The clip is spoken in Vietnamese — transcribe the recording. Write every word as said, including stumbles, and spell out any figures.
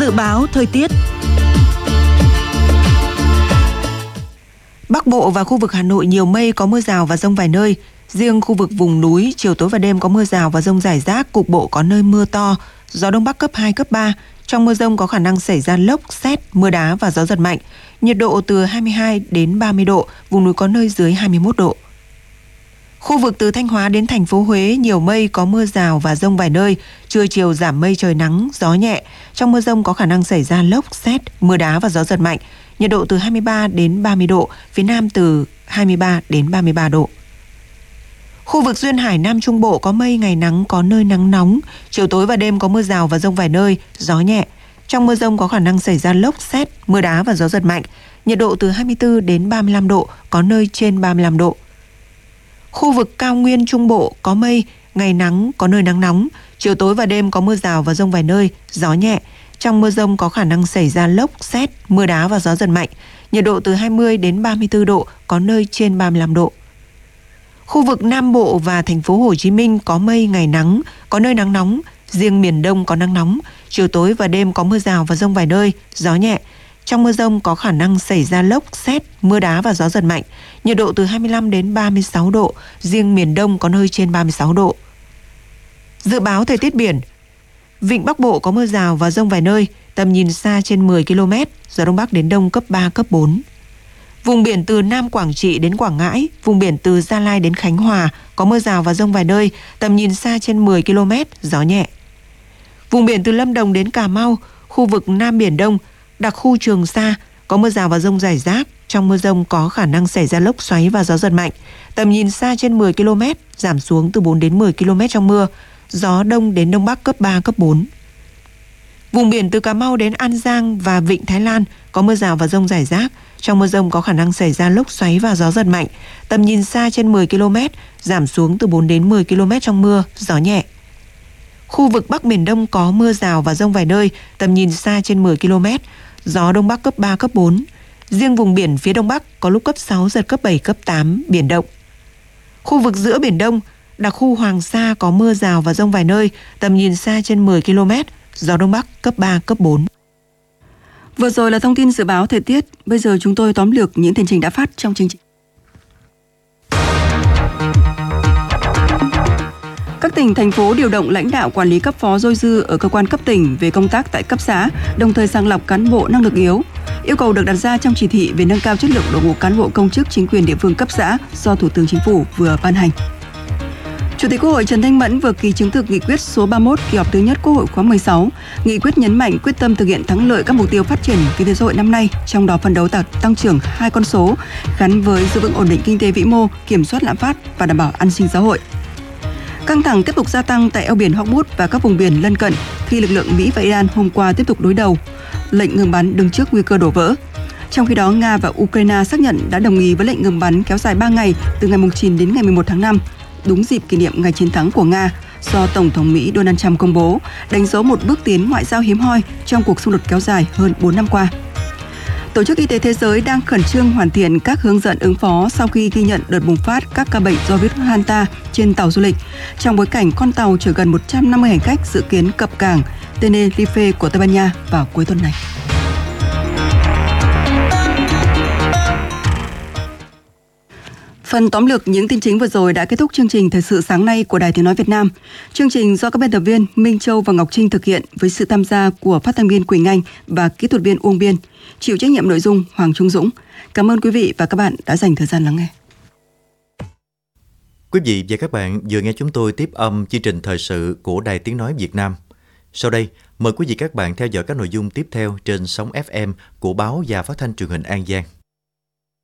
Dự báo thời tiết. Bắc Bộ và khu vực Hà Nội nhiều mây, có mưa rào và dông vài nơi. Riêng khu vực vùng núi, chiều tối và đêm có mưa rào và dông rải rác, cục bộ có nơi mưa to. Gió Đông Bắc cấp hai, cấp ba. Trong mưa dông có khả năng xảy ra lốc, sét, mưa đá và gió giật mạnh. Nhiệt độ từ hai mươi hai đến ba mươi độ, vùng núi có nơi dưới hai mươi mốt độ. Khu vực từ Thanh Hóa đến thành phố Huế nhiều mây, có mưa rào và dông vài nơi. Trưa chiều giảm mây, trời nắng, gió nhẹ. Trong mưa dông có khả năng xảy ra lốc, sét, mưa đá và gió giật mạnh. Nhiệt độ từ hai mươi ba đến ba mươi độ, phía Nam từ hai mươi ba đến ba mươi ba độ. Khu vực duyên hải Nam Trung Bộ có mây, ngày nắng, có nơi nắng nóng. Chiều tối và đêm có mưa rào và dông vài nơi, gió nhẹ. Trong mưa dông có khả năng xảy ra lốc, sét, mưa đá và gió giật mạnh. Nhiệt độ từ hai mươi tư đến ba mươi lăm độ, có nơi trên ba mươi lăm độ. Khu vực cao nguyên Trung Bộ có mây, ngày nắng, có nơi nắng nóng. Chiều tối và đêm có mưa rào và dông vài nơi, gió nhẹ. Trong mưa dông có khả năng xảy ra lốc, sét, mưa đá và gió giật mạnh. Nhiệt độ từ hai mươi đến ba mươi tư độ, có nơi trên ba mươi lăm độ. Khu vực Nam Bộ và thành phố Hồ Chí Minh có mây, ngày nắng, có nơi nắng nóng. Riêng miền Đông có nắng nóng. Chiều tối và đêm có mưa rào và dông vài nơi, gió nhẹ. Trong mưa dông có khả năng xảy ra lốc, sét, mưa đá và gió giật mạnh. Nhiệt độ từ hai mươi lăm đến ba mươi sáu độ. Riêng miền Đông có nơi trên ba mươi sáu độ. Dự báo thời tiết biển. Vịnh Bắc Bộ có mưa rào và dông vài nơi, tầm nhìn xa trên mười ki lô mét, gió Đông Bắc đến Đông cấp ba, cấp bốn. Vùng biển từ Nam Quảng Trị đến Quảng Ngãi, vùng biển từ Gia Lai đến Khánh Hòa có mưa rào và dông vài nơi, tầm nhìn xa trên mười ki lô mét, gió nhẹ. Vùng biển từ Lâm Đồng đến Cà Mau, khu vực Nam Biển Đông, đặc khu Trường Sa có mưa rào và dông rải rác, trong mưa dông có khả năng xảy ra lốc xoáy và gió giật mạnh, tầm nhìn xa trên mười ki lô mét, giảm xuống từ bốn đến mười ki lô mét trong mưa, gió Đông đến Đông Bắc cấp ba, cấp bốn. Vùng biển từ Cà Mau đến An Giang và Vịnh Thái Lan có mưa rào và dông rải rác, trong mưa dông có khả năng xảy ra lốc xoáy và gió giật mạnh, tầm nhìn xa trên mười ki lô mét, giảm xuống từ bốn đến mười ki lô mét trong mưa, gió nhẹ. Khu vực Bắc Biển Đông có mưa rào và dông vài nơi, tầm nhìn xa trên mười ki lô mét, gió Đông Bắc cấp ba, cấp bốn. Riêng vùng biển phía Đông Bắc có lúc cấp sáu, giật cấp bảy, cấp tám, biển động. Khu vực giữa Biển Đông, đặc khu Hoàng Sa có mưa rào và dông vài nơi, tầm nhìn xa trên mười ki lô mét, gió Đông Bắc cấp ba, cấp bốn. Vừa rồi là thông tin dự báo thời tiết. Bây giờ chúng tôi tóm lược những tin trình đã phát trong chương trình. Các tỉnh, thành phố điều động lãnh đạo quản lý cấp phó dôi dư ở cơ quan cấp tỉnh về công tác tại cấp xã, đồng thời sàng lọc cán bộ năng lực yếu. Yêu cầu được đặt ra trong chỉ thị về nâng cao chất lượng đội ngũ cán bộ công chức chính quyền địa phương cấp xã do Thủ tướng Chính phủ vừa ban hành. Chủ tịch Quốc hội Trần Thanh Mẫn vừa ký chứng thực nghị quyết số ba mươi mốt kỳ họp thứ nhất Quốc hội khóa mười sáu. Nghị quyết nhấn mạnh quyết tâm thực hiện thắng lợi các mục tiêu phát triển kinh tế xã hội năm nay, trong đó phấn đấu đạt tăng trưởng hai con số gắn với giữ vững ổn định kinh tế vĩ mô, kiểm soát lạm phát và đảm bảo an sinh xã hội. Căng thẳng tiếp tục gia tăng tại eo biển Hormuz và các vùng biển lân cận khi lực lượng Mỹ và Iran hôm qua tiếp tục đối đầu, lệnh ngừng bắn đứng trước nguy cơ đổ vỡ. Trong khi đó, Nga và Ukraine xác nhận đã đồng ý với lệnh ngừng bắn kéo dài ba ngày từ ngày chín đến ngày mười một tháng năm, đúng dịp kỷ niệm ngày chiến thắng của Nga do Tổng thống Mỹ Donald Trump công bố, đánh dấu một bước tiến ngoại giao hiếm hoi trong cuộc xung đột kéo dài hơn bốn năm qua. Tổ chức Y tế Thế giới đang khẩn trương hoàn thiện các hướng dẫn ứng phó sau khi ghi nhận đợt bùng phát các ca bệnh do virus Hanta trên tàu du lịch, trong bối cảnh con tàu chở gần một trăm năm mươi hành khách dự kiến cập cảng Tenerife của Tây Ban Nha vào cuối tuần này. Phần tóm lược những tin chính vừa rồi đã kết thúc chương trình Thời sự sáng nay của Đài Tiếng nói Việt Nam. Chương trình do các biên tập viên Minh Châu và Ngọc Trinh thực hiện với sự tham gia của phát thanh viên Quỳnh Anh và kỹ thuật viên Uông Biên. Chịu trách nhiệm nội dung Hoàng Trung Dũng. Cảm ơn quý vị và các bạn đã dành thời gian lắng nghe. Quý vị và các bạn vừa nghe chúng tôi tiếp âm chương trình thời sự của Đài Tiếng nói Việt Nam. Sau đây, mời quý vị các bạn theo dõi các nội dung tiếp theo trên sóng ép em của báo và phát thanh truyền hình An Giang.